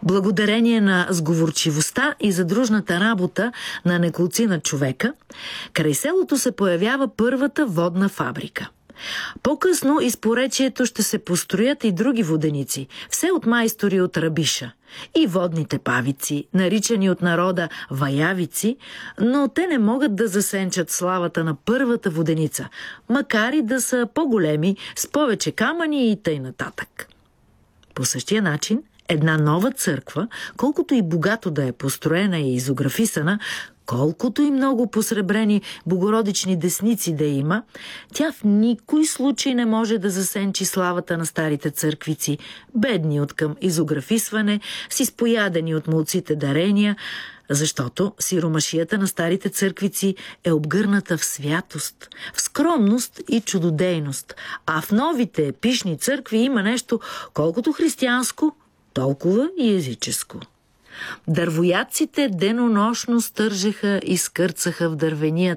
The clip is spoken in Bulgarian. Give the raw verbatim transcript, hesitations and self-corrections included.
Благодарение на сговорчивостта и задружната работа на неколцина човека, край селото се появява първата водна фабрика. По-късно из поречието ще се построят и други воденици, все от майстори от Рабиша. И водните павици, наричани от народа ваявици, но те не могат да засенчат славата на първата воденица, макар и да са по-големи, с повече камъни и тъй нататък. По същия начин, една нова църква, колкото и богато да е построена и изографисана, колкото и много посребрени богородични десници да има, тя в никой случай не може да засенчи славата на старите църквици, бедни от към изографисване, с изпоядени от молците дарения, защото сиромашията на старите църквици е обгърната в святост, в скромност и чудодейност, а в новите пишни църкви има нещо колкото християнско, толкова и езическо. Дървоядците денонощно стържеха и скърцаха в дървения